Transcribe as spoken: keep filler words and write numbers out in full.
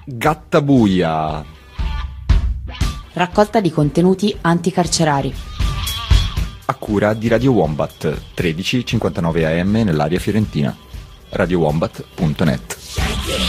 Gattabuia, raccolta di contenuti anticarcerari, a cura di Radio Wombat, tredici cinquantanove A M nell'area fiorentina. radio wombat punto net.